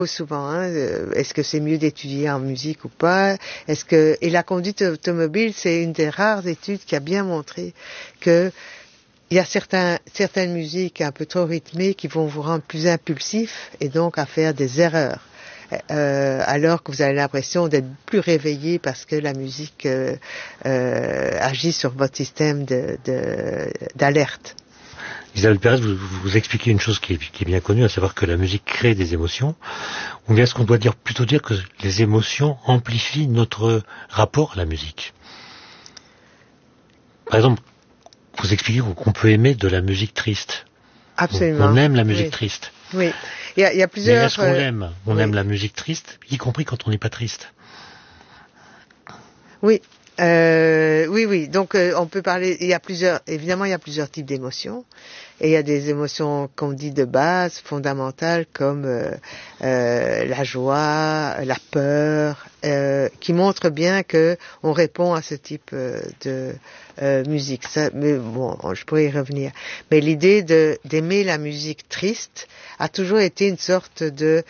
souvent, hein, est-ce que c'est mieux d'étudier en musique ou pas? Et la conduite automobile, c'est une des rares études qui a bien montré que il y a certaines musiques un peu trop rythmées qui vont vous rendre plus impulsif et donc à faire des erreurs. Alors que vous avez l'impression d'être plus réveillé parce que la musique agit sur votre système d'alerte. Isabelle Pérez, vous expliquez une chose qui est bien connue, à savoir que la musique crée des émotions. Ou bien est-ce qu'on doit plutôt dire que les émotions amplifient notre rapport à la musique? Par exemple, vous expliquez qu'on peut aimer de la musique triste. Absolument. On aime la musique triste. Oui. Il y a plusieurs... Mais est-ce qu'on l'aime? On aime la musique triste, y compris quand on n'est pas triste. Oui. Oui. Donc, on peut parler. Évidemment, il y a plusieurs types d'émotions. Et il y a des émotions qu'on dit de base, fondamentales, comme la joie, la peur, qui montrent bien que on répond à ce type de musique. Mais bon, je pourrais y revenir. Mais l'idée d'aimer la musique triste a toujours été une sorte de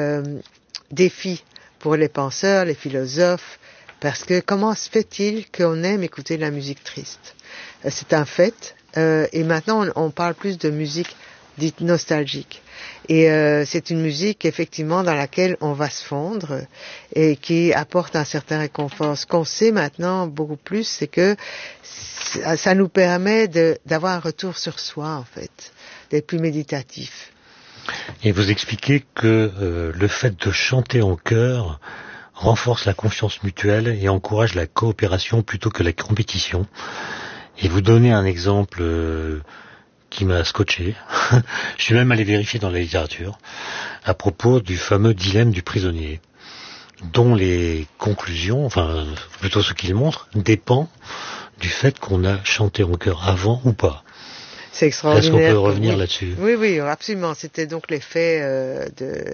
défi pour les penseurs, les philosophes. Parce que comment se fait-il qu'on aime écouter de la musique triste? C'est un fait. Et maintenant, on parle plus de musique dite nostalgique. Et c'est une musique, effectivement, dans laquelle on va se fondre et qui apporte un certain réconfort. Ce qu'on sait maintenant beaucoup plus, c'est que ça nous permet d'avoir un retour sur soi, en fait, d'être plus méditatif. Et vous expliquez que le fait de chanter en chœur renforce la confiance mutuelle et encourage la coopération plutôt que la compétition. Et vous donnez un exemple qui m'a scotché. Je suis même allé vérifier dans la littérature à propos du fameux dilemme du prisonnier, dont les conclusions, enfin plutôt ce qu'il montre, dépend du fait qu'on a chanté en chœur avant ou pas. C'est extraordinaire. Est-ce qu'on peut revenir là-dessus? Oui, absolument. C'était donc l'effet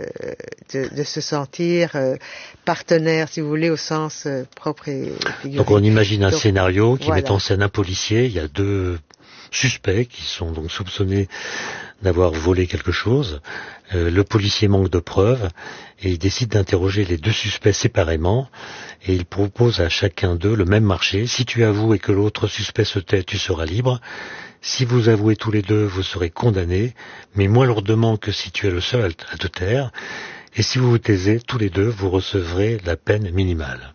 de se sentir partenaire, si vous voulez, au sens propre et figuré. Donc on imagine un scénario qui met en scène un policier. Il y a deux suspects qui sont donc soupçonnés d'avoir volé quelque chose. Le policier manque de preuves et il décide d'interroger les deux suspects séparément et il propose à chacun d'eux le même marché. Si tu avoues et que l'autre suspect se tait, tu seras libre. Si vous avouez tous les deux, vous serez condamnés, mais moins lourdement que si tu es le seul à te taire. Et si vous vous taisez, tous les deux, vous recevrez la peine minimale.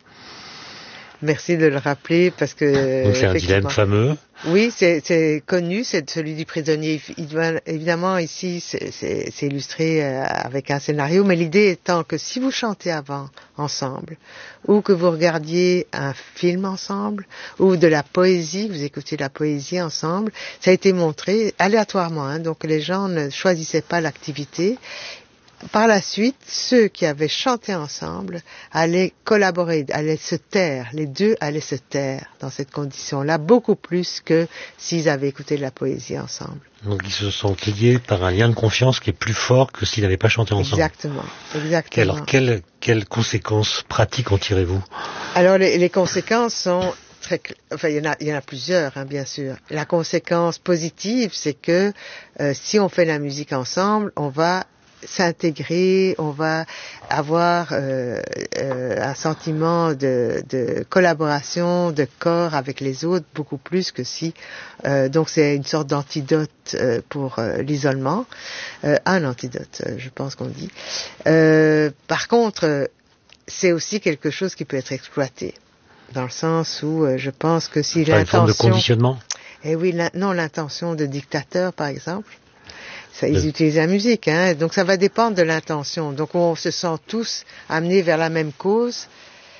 Merci de le rappeler parce que... Donc c'est un dilemme fameux. Oui, c'est connu, c'est celui du prisonnier. Évidemment, ici, c'est illustré avec un scénario, mais l'idée étant que si vous chantez avant, ensemble, ou que vous regardiez un film ensemble, ou de la poésie, vous écoutez de la poésie ensemble, ça a été montré aléatoirement, hein, donc les gens ne choisissaient pas l'activité. Par la suite, ceux qui avaient chanté ensemble allaient collaborer, allaient se taire. Les deux allaient se taire dans cette condition-là, beaucoup plus que s'ils avaient écouté de la poésie ensemble. Donc ils se sont liés par un lien de confiance qui est plus fort que s'ils n'avaient pas chanté ensemble. Exactement. Alors quelles conséquences pratiques en tirez-vous? Alors les conséquences sont il y en a plusieurs, hein, bien sûr. La conséquence positive, c'est que si on fait la musique ensemble, on va s'intégrer, on va avoir un sentiment de collaboration, de corps avec les autres, beaucoup plus que si... donc c'est une sorte d'antidote pour l'isolement. Un antidote, je pense qu'on dit. Par contre, c'est aussi quelque chose qui peut être exploité. Dans le sens où je pense que si l'intention... Une forme de conditionnement? Eh oui, l'intention de dictateur, par exemple. Ils utilisent la musique, hein, donc ça va dépendre de l'intention. Donc on se sent tous amenés vers la même cause,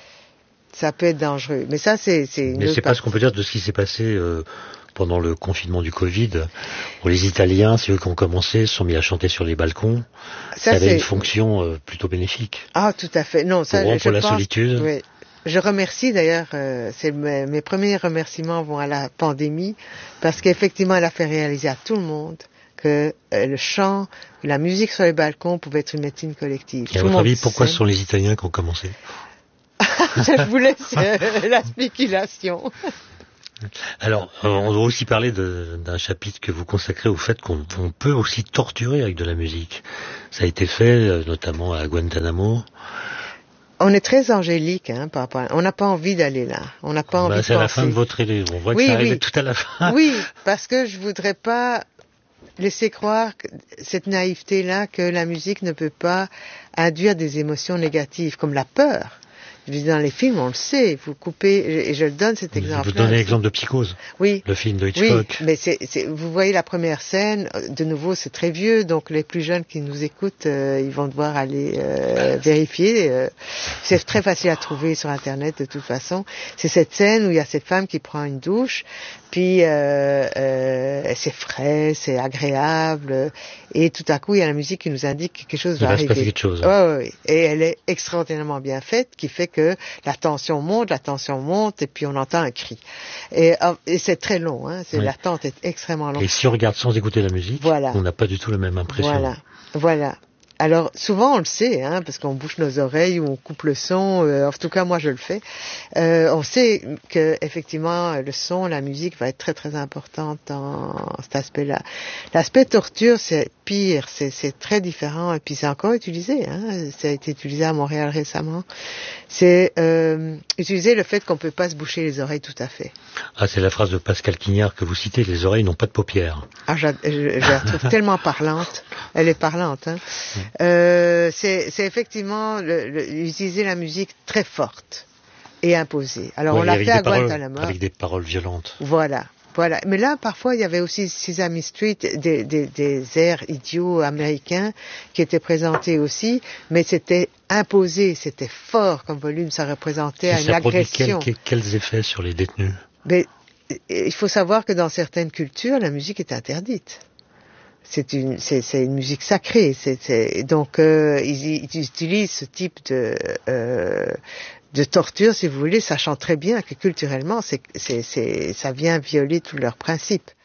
ça peut être dangereux. Mais ça, c'est Mais c'est pas ce qu'on peut dire de ce qui s'est passé pendant le confinement du Covid, où les Italiens, c'est eux qui ont commencé, se sont mis à chanter sur les balcons. Ça avait une fonction plutôt bénéfique. Ah, tout à fait. Non, ça, pour rompre la solitude. Oui. Je remercie d'ailleurs, mes premiers remerciements vont à la pandémie, parce qu'effectivement, elle a fait réaliser à tout le monde que le chant, la musique sur les balcons pouvait être une médecine collective. Et à votre avis, pourquoi ce sont les Italiens qui ont commencé? Je vous laisse la spéculation. Alors, on doit aussi parler d'un chapitre que vous consacrez au fait qu'on peut aussi torturer avec de la musique. Ça a été fait notamment à Guantanamo. On est très angélique, par rapport on n'a pas envie d'aller là. On n'a pas envie de penser. C'est à la fin de votre livre. On voit que ça arrive tout à la fin. Oui, parce que je voudrais pas laisser croire cette naïveté-là que la musique ne peut pas induire des émotions négatives, comme la peur. Dans les films, on le sait, vous coupez, et je le donne cet exemple-là. Vous donnez l'exemple de Psychose, oui, le film de Hitchcock. Oui, mais vous voyez la première scène, de nouveau c'est très vieux, donc les plus jeunes qui nous écoutent, ils vont devoir aller vérifier. C'est très facile à trouver sur Internet de toute façon. C'est cette scène où il y a cette femme qui prend une douche, puis c'est frais, c'est agréable, et tout à coup il y a la musique qui nous indique que quelque chose va arriver. Il va se passer quelque chose. Ouais. Et elle est extraordinairement bien faite, qui fait que la tension monte, et puis on entend un cri. Et c'est très long, l'attente est extrêmement longue. Et si on regarde sans écouter la musique, on n'a pas du tout la même impression. Voilà. Alors souvent on le sait, parce qu'on bouche nos oreilles ou on coupe le son. En tout cas moi je le fais. On sait que effectivement le son, la musique va être très très importante dans cet aspect-là. L'aspect torture c'est pire, c'est très différent et puis c'est encore utilisé. Ça a été utilisé à Montréal récemment. C'est utiliser le fait qu'on peut pas se boucher les oreilles tout à fait. Ah, c'est la phrase de Pascal Quignard que vous citez, les oreilles n'ont pas de paupières. Ah, je la trouve tellement parlante. Elle est parlante. C'est effectivement utiliser la musique très forte et imposée. Alors on l'a fait à Guantanamo. Avec des paroles violentes. Voilà. Mais là, parfois, il y avait aussi Sesame Street, des airs idiots américains qui étaient présentés aussi, mais c'était imposé, c'était fort comme volume, ça représentait une agression. Quels effets sur les détenus? Mais il faut savoir que dans certaines cultures, la musique est interdite. C'est une musique sacrée. Donc ils utilisent ce type de torture, si vous voulez, sachant très bien que culturellement, ça vient violer tous leurs principes.